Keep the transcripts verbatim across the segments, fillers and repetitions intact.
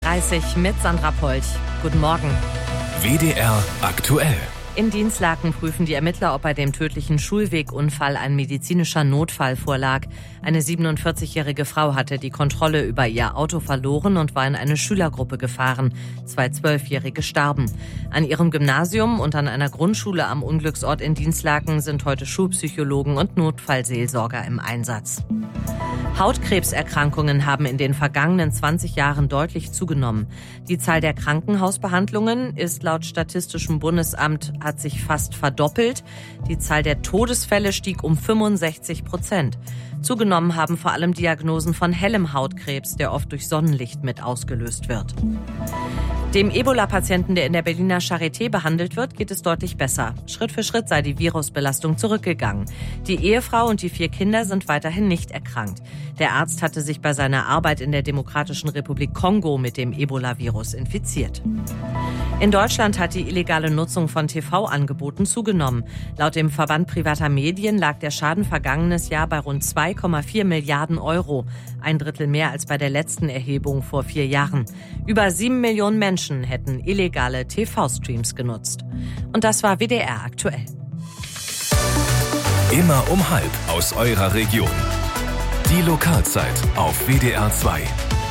dreißig mit Sandra Polch. Guten Morgen. W D R aktuell. In Dinslaken prüfen die Ermittler, ob bei dem tödlichen Schulwegunfall ein medizinischer Notfall vorlag. Eine siebenundvierzigjährige Frau hatte die Kontrolle über ihr Auto verloren und war in eine Schülergruppe gefahren. Zwei Zwölfjährige starben. An ihrem Gymnasium und an einer Grundschule am Unglücksort in Dinslaken sind heute Schulpsychologen und Notfallseelsorger im Einsatz. Hautkrebserkrankungen haben in den vergangenen zwanzig Jahren deutlich zugenommen. Die Zahl der Krankenhausbehandlungen ist laut Statistischem Bundesamt hat sich fast verdoppelt. Die Zahl der Todesfälle stieg um fünfundsechzig Prozent. Zugenommen haben vor allem Diagnosen von hellem Hautkrebs, der oft durch Sonnenlicht mit ausgelöst wird. Dem Ebola-Patienten, der in der Berliner Charité behandelt wird, geht es deutlich besser. Schritt für Schritt sei die Virusbelastung zurückgegangen. Die Ehefrau und die vier Kinder sind weiterhin nicht erkrankt. Der Arzt hatte sich bei seiner Arbeit in der Demokratischen Republik Kongo mit dem Ebola-Virus infiziert. In Deutschland hat die illegale Nutzung von T V-Angeboten zugenommen. Laut dem Verband privater Medien lag der Schaden vergangenes Jahr bei rund zwei Komma vier Milliarden Euro. Ein Drittel mehr als bei der letzten Erhebung vor vier Jahren. Über sieben Millionen Menschen hätten illegale T V-Streams genutzt. Und das war W D R aktuell. Immer um halb aus eurer Region. Die Lokalzeit auf W D R zwei.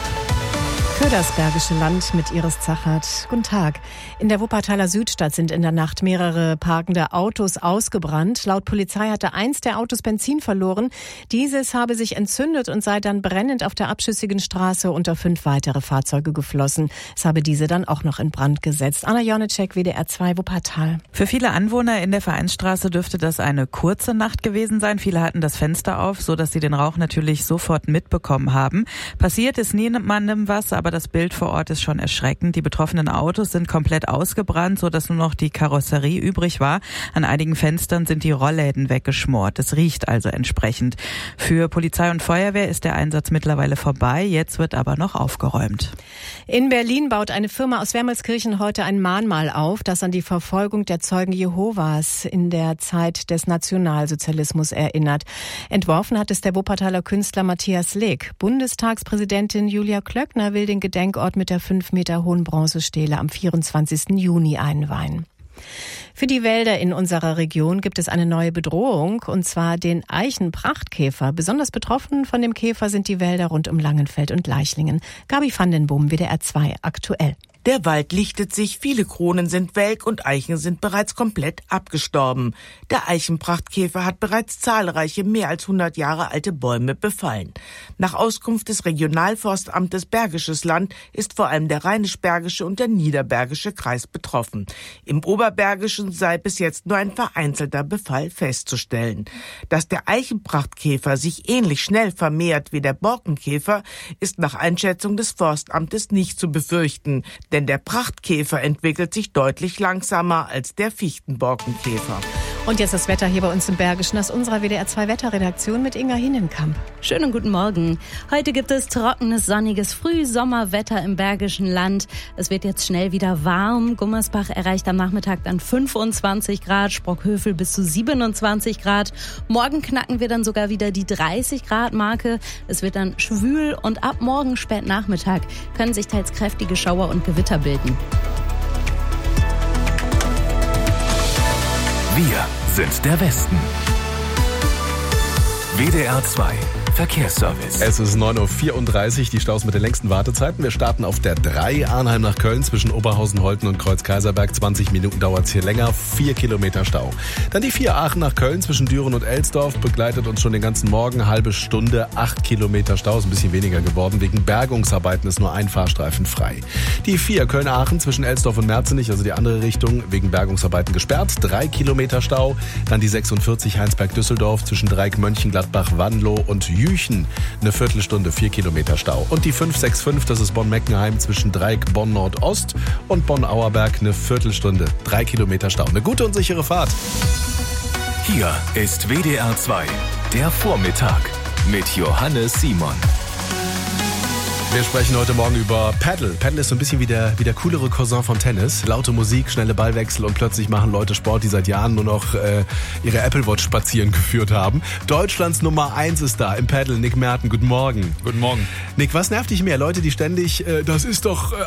Für das Bergische Land mit Iris Zachert. Guten Tag. In der Wuppertaler Südstadt sind in der Nacht mehrere parkende Autos ausgebrannt. Laut Polizei hatte eins der Autos Benzin verloren. Dieses habe sich entzündet und sei dann brennend auf der abschüssigen Straße unter fünf weitere Fahrzeuge geflossen. Es habe diese dann auch noch in Brand gesetzt. Anna Jonitschek, W D R zwei Wuppertal. Für viele Anwohner in der Vereinsstraße dürfte das eine kurze Nacht gewesen sein. Viele hatten das Fenster auf, so dass sie den Rauch natürlich sofort mitbekommen haben. Passiert ist niemandem was, aber das Bild vor Ort ist schon erschreckend. Die betroffenen Autos sind komplett ausgebrannt, sodass nur noch die Karosserie übrig war. An einigen Fenstern sind die Rollläden weggeschmort. Es riecht also entsprechend. Für Polizei und Feuerwehr ist der Einsatz mittlerweile vorbei. Jetzt wird aber noch aufgeräumt. In Berlin baut eine Firma aus Wermelskirchen heute ein Mahnmal auf, das an die Verfolgung der Zeugen Jehovas in der Zeit des Nationalsozialismus erinnert. Entworfen hat es der Wuppertaler Künstler Matthias Leg. Bundestagspräsidentin Julia Klöckner will den Gedenkort mit der fünf Meter hohen Bronzestele am vierundzwanzigsten Juni einweihen. Für die Wälder in unserer Region gibt es eine neue Bedrohung, und zwar den Eichenprachtkäfer. Besonders betroffen von dem Käfer sind die Wälder rund um Langenfeld und Leichlingen. Gabi van den Boom, W D R zwei aktuell. Der Wald lichtet sich, viele Kronen sind welk und Eichen sind bereits komplett abgestorben. Der Eichenprachtkäfer hat bereits zahlreiche, mehr als hundert Jahre alte Bäume befallen. Nach Auskunft des Regionalforstamtes Bergisches Land ist vor allem der Rheinisch-Bergische und der Niederbergische Kreis betroffen. Im Oberbergischen sei bis jetzt nur ein vereinzelter Befall festzustellen. Dass der Eichenprachtkäfer sich ähnlich schnell vermehrt wie der Borkenkäfer, ist nach Einschätzung des Forstamtes nicht zu befürchten. Denn der Prachtkäfer entwickelt sich deutlich langsamer als der Fichtenborkenkäfer. Und jetzt das Wetter hier bei uns im Bergischen aus unserer W D R zwei Wetterredaktion mit Inga Hinnenkamp. Schönen guten Morgen. Heute gibt es trockenes, sonniges Frühsommerwetter im Bergischen Land. Es wird jetzt schnell wieder warm. Gummersbach erreicht am Nachmittag dann fünfundzwanzig Grad, Sprockhövel bis zu siebenundzwanzig Grad. Morgen knacken wir dann sogar wieder die dreißig Grad Marke. Es wird dann schwül und ab morgen spät Nachmittag können sich teils kräftige Schauer und Gewitter bilden. Wir sind der Westen. W D R zwei Verkehrsservice. Es ist neun Uhr vierunddreißig, die Staus mit den längsten Wartezeiten. Wir starten auf der drei, Arnheim nach Köln, zwischen Oberhausen, Holten und Kreuz-Kaiserberg. zwanzig Minuten dauert es hier länger, vier Kilometer Stau. Dann die vier, Aachen nach Köln, zwischen Düren und Elsdorf, begleitet uns schon den ganzen Morgen, halbe Stunde, acht Kilometer Stau, ist ein bisschen weniger geworden. Wegen Bergungsarbeiten ist nur ein Fahrstreifen frei. Die vier, Köln-Aachen, zwischen Elsdorf und Merzenich, also die andere Richtung, wegen Bergungsarbeiten gesperrt, drei Kilometer Stau. Dann die sechsundvierzig, Heinsberg-Düsseldorf, zwischen Dreieck, Mönchengladbach, Wanlo und Jüchen, eine Viertelstunde, vier Kilometer Stau. Und die fünf sechs fünf, das ist Bonn-Meckenheim, zwischen Dreieck, Bonn-Nordost und Bonn-Auerberg, eine Viertelstunde, drei Kilometer Stau. Eine gute und sichere Fahrt. Hier ist W D R zwei, der Vormittag mit Johannes Simon. Wir sprechen heute Morgen über Paddle. Paddle ist so ein bisschen wie der, wie der coolere Cousin von Tennis. Laute Musik, schnelle Ballwechsel und plötzlich machen Leute Sport, die seit Jahren nur noch äh, ihre Apple Watch spazieren geführt haben. Deutschlands Nummer eins ist da im Paddle. Nick Merten, guten Morgen. Guten Morgen. Nick, was nervt dich mehr? Leute, die ständig, äh, das ist doch äh,